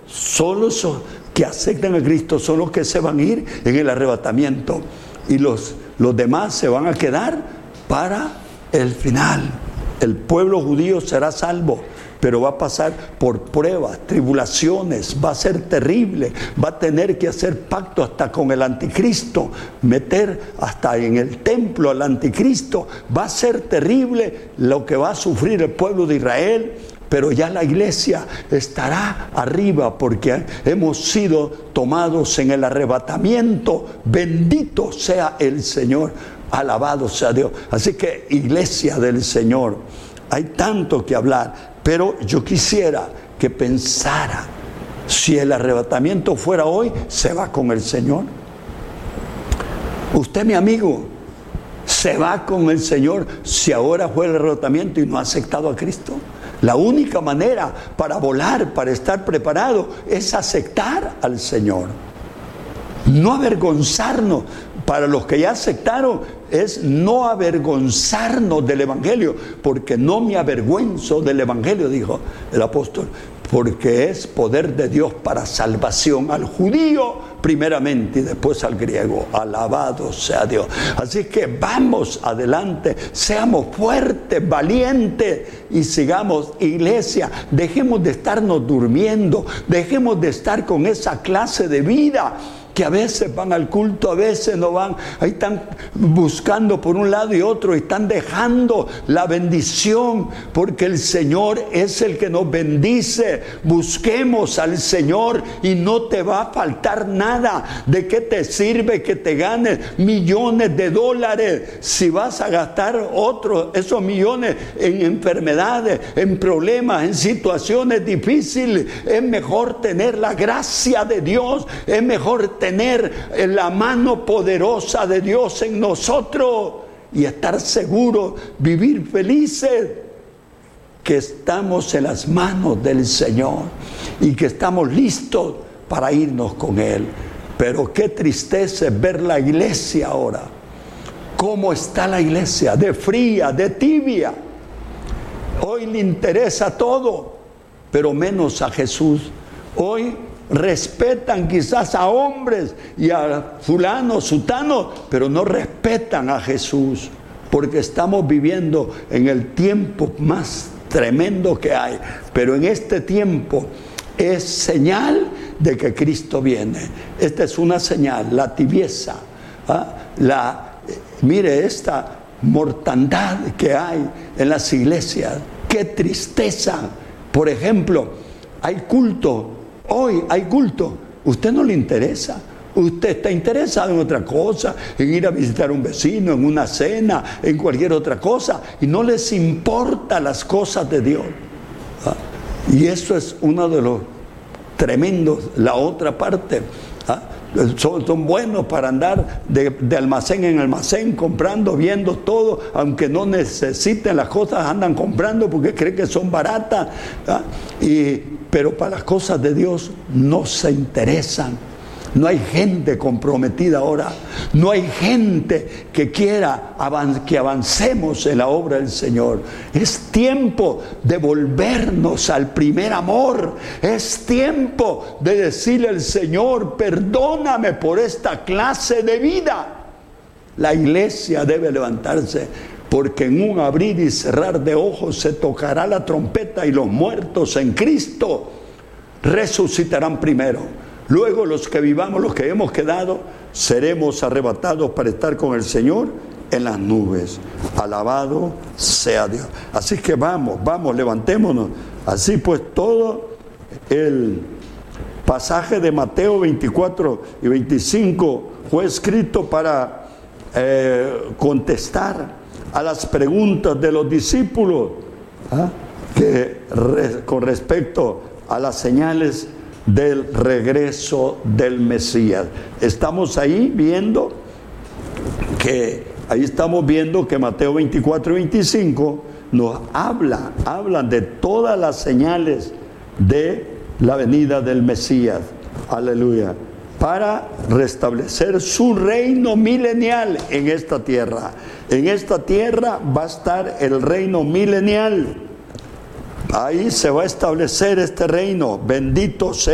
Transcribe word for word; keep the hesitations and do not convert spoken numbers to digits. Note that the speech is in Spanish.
solo los que aceptan a Cristo son los que se van a ir en el arrebatamiento, y los, los demás se van a quedar para el final. El pueblo judío será salvo, pero va a pasar por pruebas, tribulaciones, va a ser terrible, va a tener que hacer pacto hasta con el anticristo, meter hasta en el templo al anticristo. Va a ser terrible lo que va a sufrir el pueblo de Israel, pero ya la iglesia estará arriba porque hemos sido tomados en el arrebatamiento. Bendito sea el Señor, alabado sea Dios. Así que, iglesia del Señor, hay tanto que hablar, pero yo quisiera que pensara, si el arrebatamiento fuera hoy, ¿se va con el Señor? Usted, mi amigo, ¿se va con el Señor si ahora fue el arrebatamiento y no ha aceptado a Cristo? La única manera para volar, para estar preparado, es aceptar al Señor. No avergonzarnos. Para los que ya aceptaron, es no avergonzarnos del Evangelio, porque no me avergüenzo del Evangelio, dijo el apóstol, porque es poder de Dios para salvación al judío primeramente y después al griego. Alabado sea Dios. Así que vamos adelante, seamos fuertes, valientes y sigamos, iglesia. Dejemos de estarnos durmiendo, dejemos de estar con esa clase de vida que a veces van al culto, a veces no van, ahí están buscando por un lado y otro, y están dejando la bendición, porque el Señor es el que nos bendice. Busquemos al Señor y no te va a faltar nada. ¿De qué te sirve que te ganes millones de dólares si vas a gastar otros, esos millones en enfermedades, en problemas, en situaciones difíciles? Es mejor tener la gracia de Dios, es mejor tener tener la mano poderosa de Dios en nosotros y estar seguros, vivir felices, que estamos en las manos del Señor y que estamos listos para irnos con Él. Pero qué tristeza es ver la iglesia ahora. ¿Cómo está la iglesia? De fría, de tibia. Hoy le interesa todo, pero menos a Jesús. Hoy respetan quizás a hombres y a fulano, sutano, pero no respetan a Jesús, porque estamos viviendo en el tiempo más tremendo que hay. Pero en este tiempo es señal de que Cristo viene. Esta es una señal, la tibieza, ¿ah? la, mire esta mortandad que hay en las iglesias, qué tristeza. Por ejemplo, hay culto. Hoy hay culto, usted no le interesa, usted está interesado en otra cosa, en ir a visitar a un vecino, en una cena, en cualquier otra cosa, y no les importa las cosas de Dios. ¿Ah? Y eso es uno de los tremendos, la otra parte. ¿Ah? Son, son buenos para andar de, de almacén en almacén, comprando, viendo todo, aunque no necesiten las cosas, andan comprando porque creen que son baratas. ¿Ah? Y pero para las cosas de Dios no se interesan. No hay gente comprometida ahora. No hay gente que quiera avan- que avancemos en la obra del Señor. Es tiempo de volvernos al primer amor. Es tiempo de decirle al Señor, perdóname por esta clase de vida. La iglesia debe levantarse, porque en un abrir y cerrar de ojos se tocará la trompeta y los muertos en Cristo resucitarán primero. Luego los que vivamos, los que hemos quedado, seremos arrebatados para estar con el Señor en las nubes. Alabado sea Dios. Así que vamos, vamos, levantémonos. Así pues, todo el pasaje de Mateo veinticuatro y veinticinco fue escrito para eh, contestar a las preguntas de los discípulos, ¿ah? que re, con respecto a las señales del regreso del Mesías. Estamos ahí viendo que, ahí estamos viendo que Mateo veinticuatro y veinticinco nos habla, hablan de todas las señales de la venida del Mesías. Aleluya. Para restablecer su reino milenial en esta tierra. En esta tierra va a estar el reino milenial. Ahí se va a establecer este reino. Bendito sea